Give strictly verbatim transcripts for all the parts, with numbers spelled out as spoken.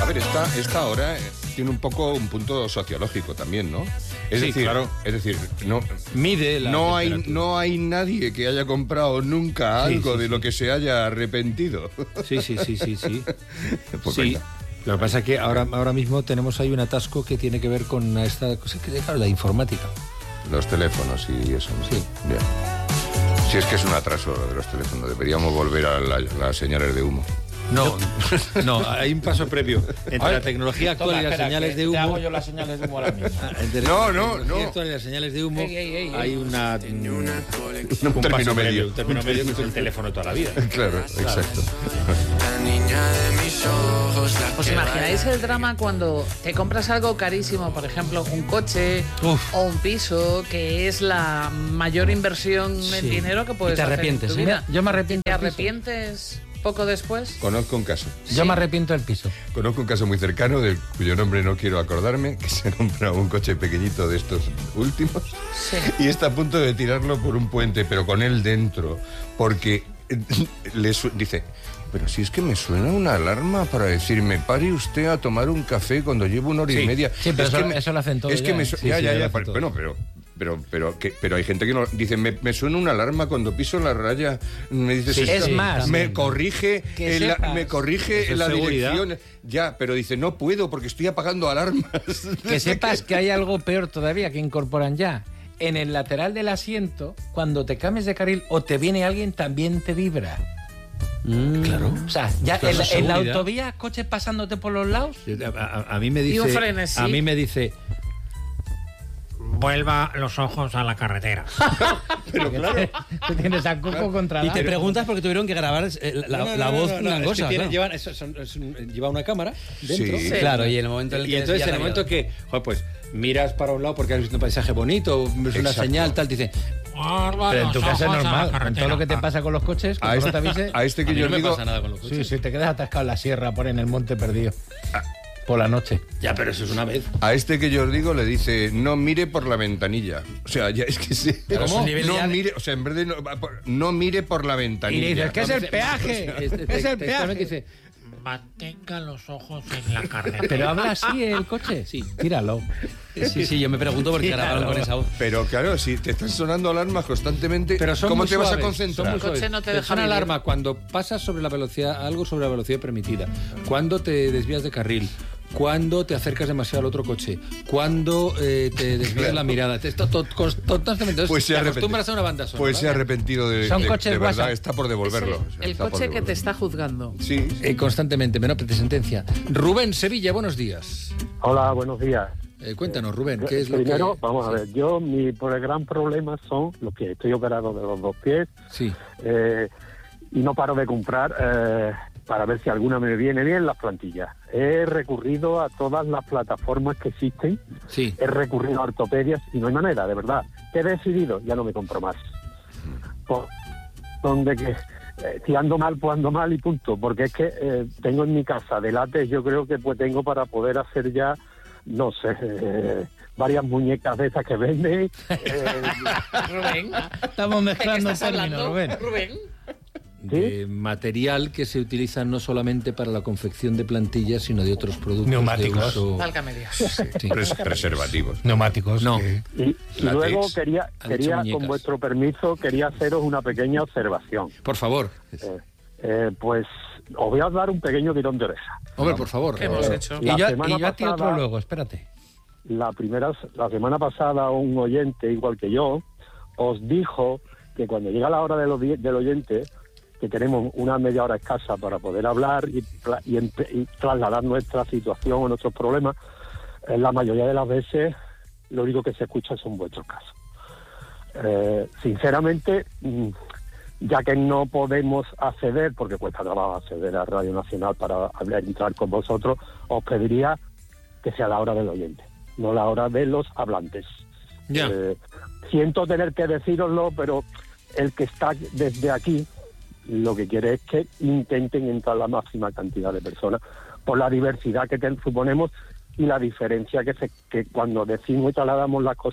ver, esta, esta hora tiene un poco un punto sociológico también, ¿no? Es sí, decir, claro. Es decir, no, mide la no hay no hay nadie que haya comprado nunca sí, algo sí, de sí. lo que se haya arrepentido. Sí, sí, sí, sí, sí. Pues sí. venga. Lo que pasa es que ahora, ahora mismo tenemos ahí un atasco que tiene que ver con esta cosa que claro, la informática. Los teléfonos y eso. Sí. Bien. Si es que es un atraso de los teléfonos, deberíamos volver a la- las señales de humo. No, no, hay un paso previo entre Ay, la tecnología actual toma, y las espera, señales que de te humo. hago yo las señales de humo ahora mismo. Ah, entre No, la no, tecnología no. actual y las señales de humo Ey, ey, ey, hay ey. una un, Un un término paso medio. previo, un término medio que es el teléfono de toda la vida. Claro, exacto. ¿Os imagináis el drama cuando te compras algo carísimo, por ejemplo, un coche Uf. o un piso, que es la mayor inversión en Sí. dinero que puedes Y te hacer arrepientes, en tu ¿eh? vida? Yo me arrepiento ¿Te del piso. arrepientes poco después? Conozco un caso. Yo me arrepiento del piso. Conozco un caso muy cercano, del cuyo nombre no quiero acordarme, que se ha comprado un coche pequeñito de estos últimos Sí. y está a punto de tirarlo por un puente, pero con él dentro, porque eh, le su- dice, pero si es que me suena una alarma para decirme, pare usted a tomar un café cuando llevo una hora Sí, y media. sí, pero Es eso- que me- eso lo hacen todos Es que ya, me ¿eh? su- Sí, ya, sí, ya, ya lo ya, hacen pero- todos. bueno, pero... Pero, pero, que, pero hay gente que no dice, me, me suena una alarma cuando piso la raya, me dices Sí, esto, es más, me también. corrige, Que en la- sepas. me corrige Eso es la seguridad. dirección, ya, pero dice, no puedo porque estoy apagando alarmas. Que sepas que hay algo peor todavía que incorporan ya. En el lateral del asiento, cuando te cambies de carril o te viene alguien, también te vibra. Claro. O sea, ya Claro, en, la- en la seguridad. autovía, coches pasándote por los lados. A, a- a mí me Y un dice, frenesí. a mí me dice, Vuelva los ojos a la carretera. Pero claro, Tú tienes a Coco contra Y te preguntas por qué tuvieron que grabar eh, la, No, no, la no, voz no, no, gangosa. es que tiene- claro. llevan- eso son- es un- lleva una cámara dentro. Sí. Claro, y en el momento en el Y que entonces en desvías el la momento mirada. que, joder, pues miras para un lado porque has visto un paisaje bonito, ves una Exacto. señal, tal, te dice, Vuelva Pero en los tu casa es ojos a la normal. Con carretera. todo lo que te pasa con los coches, que a tú no este, te avise. a este A que mí yo no me digo, pasa nada con los coches. Sí, sí, te quedas atascado en la sierra, por en el monte perdido. Por la noche. ya, pero eso es una vez. a este que yo os digo le dice, no mire por la ventanilla. O sea, ya es que sí. Pero es un nivel No ya de- mire, o sea, en vez de no, va por- no mire por la Y ventanilla. le dices, ¿qué es No, el peaje? Este- ¿Qué es el textualmente peaje? dice, Mantenga los ojos en la carretera. Pero habla así el coche. Sí. Tíralo. Sí, sí, yo me pregunto por qué grabaron con esa voz. Pero claro, si te están sonando alarmas constantemente, Pero son ¿cómo muy te vas a suaves, concentrar? son muy El coche suaves. no te Te deja suena vivir. alarma cuando pasas sobre la velocidad, algo sobre la velocidad permitida, cuando te desvías de carril, cuando te acercas demasiado al otro coche, cuando eh, te desvías la mirada. Te, to- to- constantemente. Pues se te ha acostumbras arrepentido. a una banda sonora. Pues se ha arrepentido de, Son de- coches de verdad, WhatsApp. está por Es el, devolverlo. el Está por coche que te devolverlo. está juzgando. Sí, Eh, constantemente, menor de sentencia. Rubén Sevilla, buenos días. Hola, buenos días. Eh, cuéntanos, Rubén, ¿qué es lo Primero, que...? vamos a ver, yo, mi por- gran problema son los pies. Estoy operado de los dos pies Sí, eh, y no paro de comprar eh, para ver si alguna me viene bien las plantillas. He recurrido a todas las plataformas que existen, sí. he recurrido a ortopedias y no hay manera, de verdad. ¿Qué he decidido? Ya no me compro más. Por donde que eh, si ando mal, pues ando mal y punto. Porque es que eh, tengo en mi casa de látex, yo creo que pues tengo para poder hacer ya, no sé, eh, varias muñecas de esas que venden. eh, Rubén, Estamos ¿de qué mezclando estás términos, hablando? Rubén. Rubén. De material que se utiliza no solamente para la confección de plantillas, sino de otros productos Neumáticos. de uso. Válgame Dios. Sí. Pres- preservativos. Neumáticos. No. que- Y, y Látex. luego quería, Han hecho quería muñecas. con vuestro permiso, quería haceros una pequeña observación. Por favor. Eh, eh, pues os voy a dar un pequeño tirón de oreja. Hombre, por favor. ¿Qué hemos Eh, hecho? Y La yo, semana y yo a ti otro pasada- luego, espérate. La primera, la semana pasada un oyente, igual que yo, os dijo que cuando llega la hora del, odi- del oyente, que tenemos una media hora escasa para poder hablar y, pla- y empe- y trasladar nuestra situación o nuestros problemas, eh, la mayoría de las veces lo único que se escucha son vuestros casos. Eh, sinceramente, mm, ya que no podemos acceder, porque cuesta trabajo acceder a Radio Nacional para hablar, entrar con vosotros, os pediría que sea la hora del oyente, no la hora de los hablantes. Ya. Eh, siento tener que decíroslo, pero el que está desde aquí lo que quiere es que intenten entrar la máxima cantidad de personas por la diversidad que ten- suponemos y la diferencia que, se, que cuando decimos y trasladamos las cosas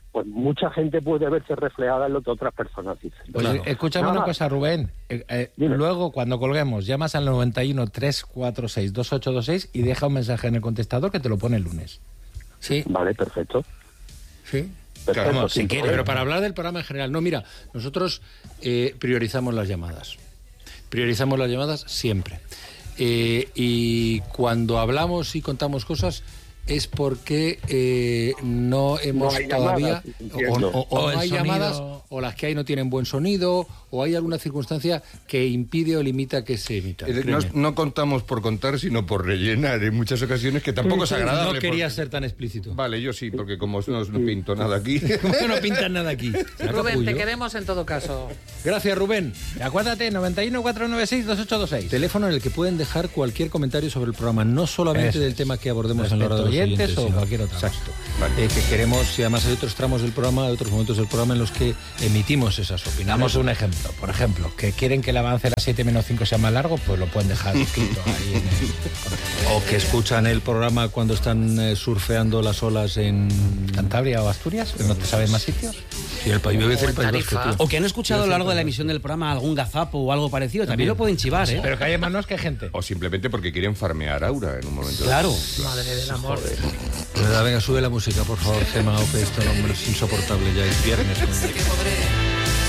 pues mucha gente puede verse reflejada en lo que otras personas dicen. Pues Claro. escúchame Nada una más. cosa, Rubén. Eh, eh, Dime. luego, cuando colguemos, llamas al noventa y uno, tres cuatro seis, dos ocho dos seis y deja un mensaje en el contestador que te lo pone el lunes. Sí, Vale, perfecto. sí. Perfecto, Vamos, sin si quiere, problema. pero para hablar del programa en general. No, mira, nosotros eh, priorizamos las llamadas. Priorizamos las llamadas siempre. Eh, y cuando hablamos y contamos cosas es porque eh, no hemos No hay todavía llamadas, o, entiendo. o- o O no el hay sonido- llamadas, o las que hay no tienen buen sonido, o hay alguna circunstancia que impide o limita que se emita. Eh, No, no contamos por contar, sino por rellenar en muchas ocasiones, que tampoco es agradable. No quería porque- ser tan explícito. Vale, yo sí, porque como no, no pinto nada aquí. No pintan nada aquí. Rubén, te Capullo. queremos en todo caso. Gracias, Rubén. Acuérdate, noventa y uno, cuatrocientos noventa y seis, dos ocho dos seis. Teléfono en el que pueden dejar cualquier comentario sobre el programa, no solamente Eso del es. tema que abordemos en la hora de los Respecto oyentes, oyentes o sino- cualquier otra cosa. Exacto. Eh, que queremos, si además hay otros tramos del programa, hay otros momentos del programa en los que emitimos esas opiniones. Damos un ejemplo. Por ejemplo, que quieren que el avance de las siete menos cinco sea más largo, pues lo pueden dejar escrito ahí en el O que escuchan el programa cuando están eh, surfeando las olas en Cantabria o Asturias, que no te sabes más sitios. Sí, el país, voy a decir el O en País Vasco, Tarifa. tío. O que han escuchado a lo largo de la emisión del programa algún gazapo o algo parecido. También lo pueden chivar, ¿eh? Pero que haya más que gente. O simplemente porque quieren farmear Aura en un momento. Claro. Madre del amor. De verdad, venga, sube la música, por favor, Gemma, o que esto no, es insoportable ya, es viernes. coño.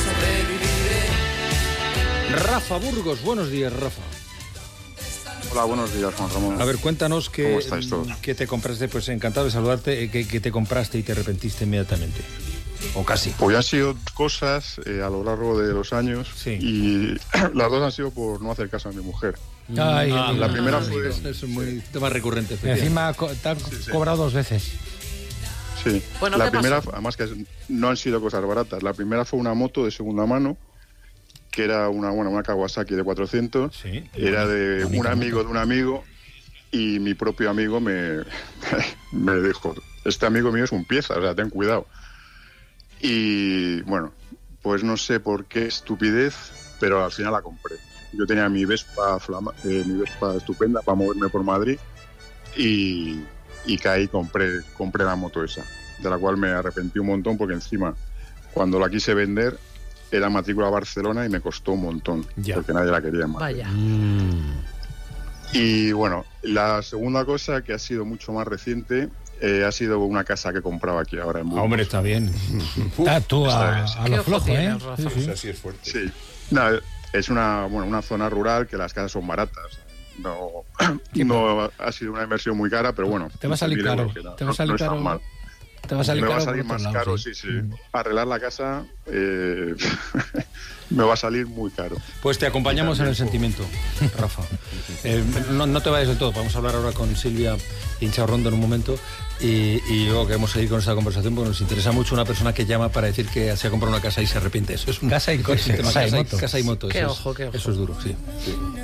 Rafa Burgos, buenos días, Rafa. Hola, buenos días, Juan Ramón. A ver, cuéntanos que, ¿Cómo estáis todos? que te compraste, pues encantado de saludarte, eh, que, que te compraste y te arrepentiste inmediatamente. O casi. Pues han sido cosas eh, a lo largo de los años Sí. y las dos han sido por no hacer caso a mi mujer. Ay, Ah, La el- primera ah, fue... Eso es muy tema recurrente. Y efectivamente. encima co- te han cobrado dos veces. Sí. Bueno, la ¿qué primera, pasó? además que no han sido cosas baratas. La primera fue una moto de segunda mano, que era una, bueno, una Kawasaki de cuatrocientos. Sí. Era de Bonita un amigo moto. de un amigo y mi propio amigo me, me dijo, este amigo mío es un pieza, o sea, ten cuidado. Y bueno, pues no sé por qué estupidez, pero al final la compré. Yo tenía mi Vespa, flama, eh, mi Vespa estupenda para moverme por Madrid y, y caí y compré, compré la moto esa, de la cual me arrepentí un montón porque encima, cuando la quise vender, era matrícula a Barcelona y me costó un montón, Ya. porque nadie la quería en Madrid. Vaya. Y bueno, la segunda cosa que ha sido mucho más reciente eh, ha sido una casa que he comprado aquí ahora en Ah, Burgos. hombre, está bien. Está tú a, Está a ¿Qué lo ojo flojo, ¿eh? tienes, Rafa? Sí, sí. Así es fuerte. Sí. No, es una, bueno, una zona rural que las casas son baratas. No, no ha sido una inversión muy cara, pero bueno. Te va a salir quince mil caro. euros, que no- Te va a no- salir no está caro. mal. Te va a salir Me va a caro salir por otro más lado, caro, sí. sí, sí. Arreglar la casa eh, me va a salir muy caro. Pues te acompañamos en el sentimiento, Rafa. Eh, no, no te vayas del todo, vamos a hablar ahora con Silvia Incharrondo en un momento y, y luego queremos seguir con esta conversación porque nos interesa mucho una persona que llama para decir que se ha comprado una casa y se arrepiente. Eso es un, Casa y es un coche, tema, casa y casa, moto. casa y moto. Qué eso ojo, es, qué ojo. Eso es duro, sí.